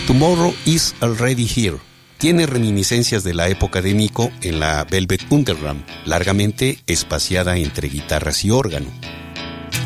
Tomorrow is Already Here. Tiene reminiscencias de la época de Nico en la Velvet Underground, largamente espaciada entre guitarras y órgano.